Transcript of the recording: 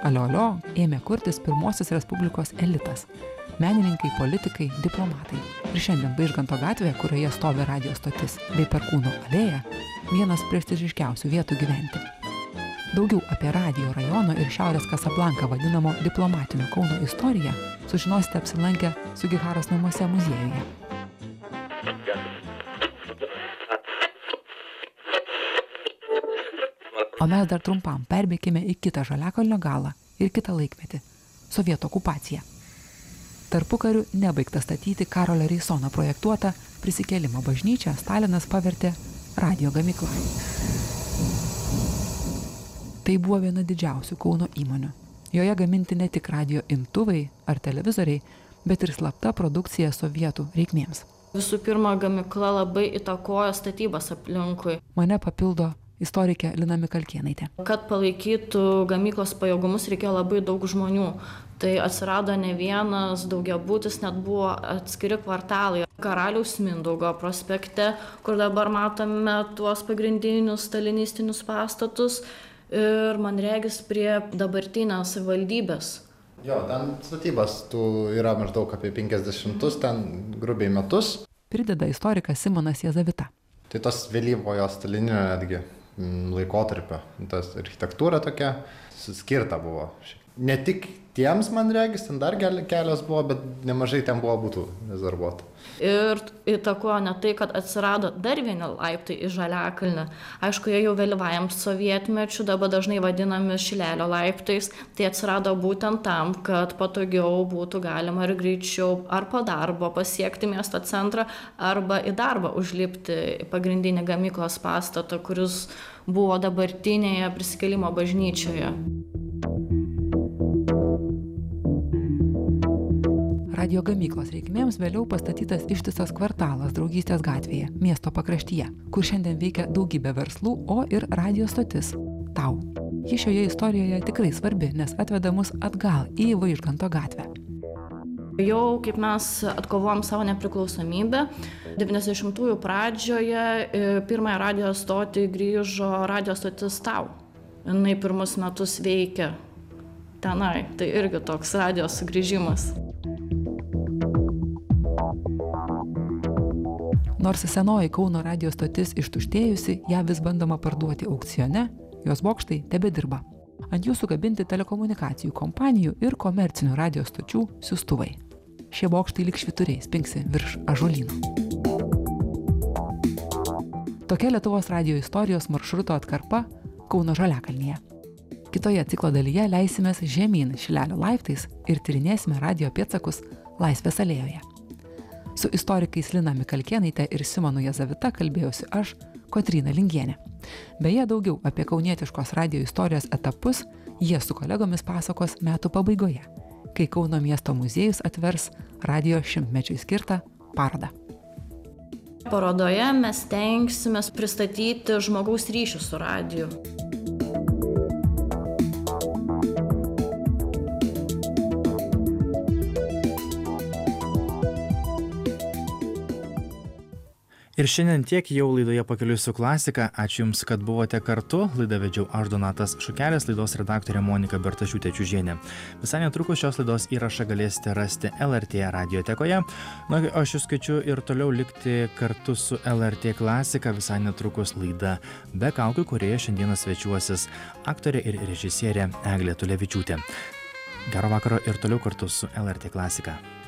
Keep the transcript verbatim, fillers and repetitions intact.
Alio alio ėmė kurtis pirmosios Respublikos elitas – menininkai, politikai, diplomatai. Ir šiandien Vaižganto gatvė, kurioje stovi radijo stotis, bei Perkūno alėja, vienas prestižiškiausių vietų gyventi. Daugiau apie radijo rajono ir Šiaurės Kasablanka vadinamo diplomatinio Kauno istoriją sužinosite apsilankę Sugiharos namuose muziejuje. O mes dar trumpam perbėkime į kitą Žaliakalnio galą ir kitą laikmetį – sovietų okupaciją. Tarpukariu nebaigta statyti Karolio Reisono projektuotą Prisikėlimo bažnyčią Stalinas pavertė radijo gamykla. Tai buvo viena didžiausių Kauno įmonių. Joje gaminti ne tik radijo imtuvai ar televizoriai, bet ir slapta produkcija sovietų reikmėms. Visų pirma, gamykla labai įtakojo statybas aplinkui. Mane papildo istorikė Lina Mikalkėnaitė. Kad palaikytų gamyklos pajėgumus reikėjo labai daug žmonių. Tai atsirado ne vienas daugiabutis, net buvo atskiri kvartalai. Karaliaus Mindaugo prospekte, kur dabar matome tuos pagrindinius stalinistinius pastatus. Ir man regis prie dabartinės valdybės. Jo, ten statybas tų yra maždaug apie penkiasdešimtus, ten grubiai metus. Prideda istorikas Simonas Jazavita. Tai tos vėlyvojo stalininio netgi laikotarpio. Tas architektūra tokia suskirta buvo. Ne tik tiems, man regis, ten dar kelios buvo, bet nemažai ten buvo būtų rezervuota. Ir įtakojo ne tai, kad atsirado dar vieni laiptai į Žaliakalnį. Aišku, jie jau vėlyvajam sovietmečiu, dabar dažnai vadinami Šilelio laiptais. Tai atsirado būtent tam, kad patogiau būtų galima ir greičiau ar po darbo pasiekti miesto centrą, arba į darbą užlipti į pagrindinį gamyklos pastatą, kuris buvo dabartinėje Prisikėlimo bažnyčioje. Radijo gamyklos reikmėms vėliau pastatytas ištisas kvartalas Draugystės gatvėje, miesto pakraštyje, kur šiandien veikia daugybė verslų, o ir radijo stotis – Tau. Ji šioje istorijoje tikrai svarbi, nes atveda mus atgal į Vaižganto gatvę. Jau kaip mes atkovojom savo nepriklausomybę, devyniasdešimtųjų pradžioje pirmąją radijo stotį grįžo radijo stotis Tau. Jinai pirmus metus veikia tenai, tai irgi toks radijo sugrįžimas. Nors senoji Kauno radijo stotis ištuštėjusi, ją vis bandoma parduoti aukcione, jos bokštai tebedirba. Ant jų sukabinti telekomunikacijų kompanijų ir komercinių radijo stočių siųstuvai. Šie bokštai lyg švyturiai spingsi virš ąžuolynų. Tokia Lietuvos radijo istorijos maršruto atkarpa Kauno Žaliakalnyje. Kitoje ciklo dalyje leisimės žemyn Šilelio laiptais ir tyrinėsime radijo pėdsakus Laisvės alėjoje. Su istorikais Lina Mikalkėnaitė ir Simonu Jazavita kalbėjausi aš, Kotryna Lingienė. Beje, daugiau apie kaunietiškos radijo istorijos etapus jie su kolegomis pasakos metų pabaigoje, kai Kauno miesto muziejus atvers radijo šimtmečiui skirtą parodą. Parodoje mes stengsimės pristatyti žmogaus ryšių su radiju. Ir šiandien tiek jau laidoje Pakeliui su klasika. Ačiū Jums, kad buvote kartu. Laidą vedžiau aš Donatas Šukelis, laidos redaktorė Monika Bertašiūtė Čiužienė. Visai netrukus šios laidos įrašą galėsite rasti L R T radiotekoje. Na, o aš Jūs kviečiu ir toliau likti kartu su L R T klasika. Visai netrukus laida Be kaukių, kurioje šiandieną svečiuosis aktorė ir režisierė Eglė Tulevičiūtė. Gero vakaro ir toliau kartu su L R T klasika.